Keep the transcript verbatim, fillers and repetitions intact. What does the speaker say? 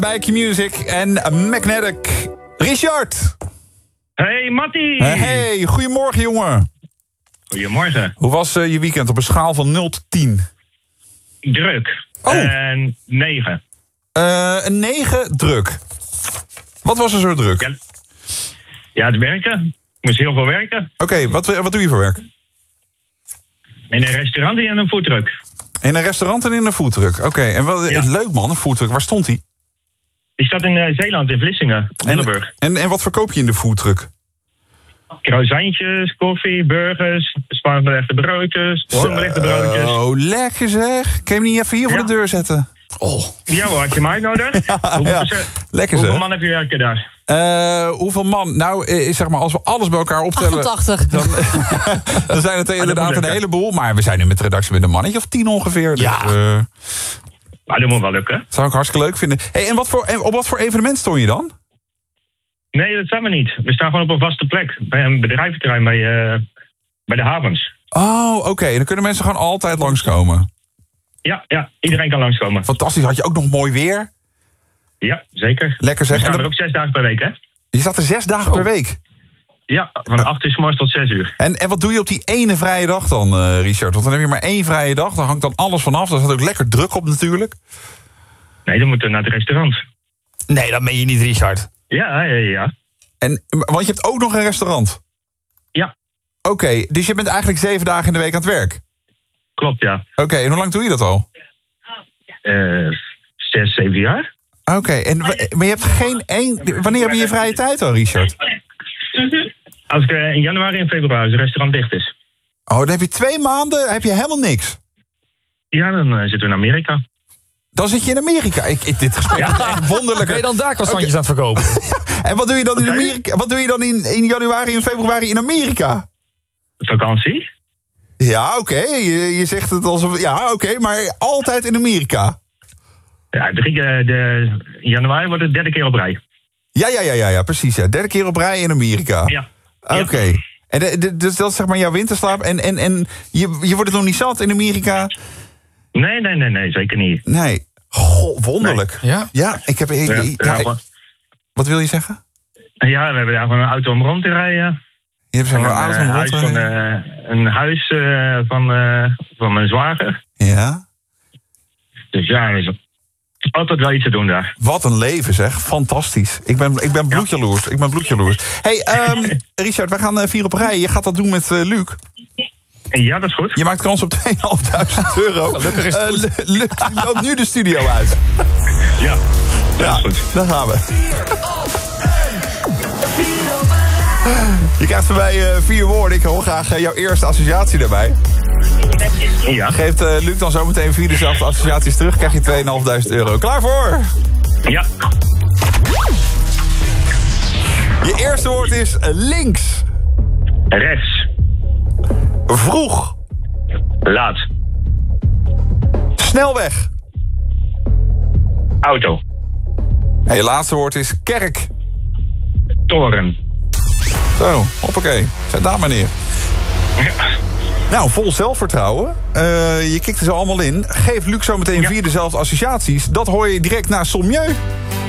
Bij Q-Music en Magnetic. Richard! Hey, Mattie! Hey, goedemorgen, jongen. Goedemorgen. Hoe was uh, je weekend op een schaal van nul tot tien? Druk. Oh. En negen. Uh, een negen, druk. Wat was er zo druk? Ja, ja het werken. Ik moest heel veel werken. Oké, okay, wat, wat doe je voor werk? In een restaurant en een foodtruck. In een restaurant en in een foodtruck. Oké, okay, en wat ja. leuk man, een foodtruck. Waar stond die? Die staat in uh, Zeeland, in Vlissingen, Limburg. En, en, en wat verkoop je in de foodtruck? Croissantjes, koffie, burgers, spanbelegde broodjes, warmbelegde broodjes. Oh, lekker zeg. Kun je hem niet even hier ja. voor de deur zetten? Oh. Ja hoor, had je mij nodig? ja, ja. Lekker hoeveel zeg. man heb je werken daar? Uh, hoeveel man? Nou, uh, zeg maar, als we alles bij elkaar optellen... achtentachtig. Dan, dan zijn het er inderdaad een heleboel. Maar we zijn nu met de redactie met een mannetje of tien ongeveer. Dus, ja. Uh, maar dat moet wel lukken. Dat zou ik hartstikke leuk vinden. Hey, en wat voor, en op wat voor evenement stond je dan? Nee, dat zijn we niet. We staan gewoon op een vaste plek. Bij een bedrijventerrein bij, uh, bij de havens. Oh, oké. Okay. Dan kunnen mensen gewoon altijd langskomen. Ja, ja, iedereen kan langskomen. Fantastisch. Had je ook nog mooi weer? Ja, zeker. Lekker zeg. We staan en er ook zes dagen per week, hè? Je staat er zes dagen oh. per week? Ja, van acht uur 's morgens tot zes uur. En, en wat doe je op die ene vrije dag dan, uh, Richard? Want dan heb je maar één vrije dag. Dan hangt dan alles vanaf. Daar staat ook lekker druk op natuurlijk. Nee, dan moeten we naar het restaurant. Nee, dat meen je niet, Richard. Ja, ja, ja. En, want je hebt ook nog een restaurant? Ja. Oké, okay, dus je bent eigenlijk zeven dagen in de week aan het werk? Klopt, ja. Oké, okay, en hoe lang doe je dat al? Uh, zes, zeven jaar. Oké, okay, en maar je hebt geen één... Wanneer heb je je vrije tijd dan, Richard? Als ik uh, in januari en februari het restaurant dicht is. Oh, dan heb je twee maanden, heb je helemaal niks? Ja, dan uh, zitten we in Amerika. Dan zit je in Amerika. Ik, ik, dit gesprek is echt wonderlijk. Ben je dan daar croissantjes okay. aan het verkopen? En wat doe je dan in Amerika? Wat doe je dan in, in januari en februari in Amerika? Vakantie. Ja, oké. Okay. Je, je zegt het alsof... Ja, oké, okay, maar altijd in Amerika. Ja, drie, de, de, in januari wordt het derde keer op rij. Ja, ja, ja, ja, ja precies. Ja. Derde keer op rij in Amerika. Ja. Oké. Okay. Ja. En de, de, dus dat is zeg maar jouw winterslaap. En, en, en je, je wordt het nog niet zat in Amerika? Nee, nee, nee, nee, zeker niet. Nee. Goh, wonderlijk. Nee. Ja? Ja, ik heb... Ik, ja, ja, ja, ik, wat wil je zeggen? Ja, we hebben daar gewoon een auto om rond te rijden. Je hebt zo'n auto om rond te rijden? Van, uh, een huis uh, van, uh, van mijn zwager. Ja. Dus ja, er is altijd wel iets te doen daar. Wat een leven zeg, fantastisch. Ik ben, ik ben bloedjaloers, ik ben bloedjaloers. Hey, um, Richard, wij gaan uh, vier op rij. Je gaat dat doen met uh, Luc. Ja, dat is goed. Je maakt kans op tweeënhalfduizend euro. Gelukkig is het goed. Uh, Luc loopt nu de studio uit. Ja, dat ja, is goed. Daar gaan we. Je krijgt van mij uh, vier woorden. Ik hoor graag uh, jouw eerste associatie daarbij. Ja. Geeft uh, Luc dan zometeen vier dezelfde associaties terug, krijg je tweeënhalfduizend euro. Klaar voor? Ja. Je eerste woord is links. Rechts. Vroeg. Laat. Snelweg. Auto. En je laatste woord is kerk. Toren. Zo, hoppakee. Zet daar maar neer. Ja. Nou, vol zelfvertrouwen. Uh, je kikt er zo allemaal in. Geef Luc zo meteen ja. vier dezelfde associaties. Dat hoor je direct na Sommieu.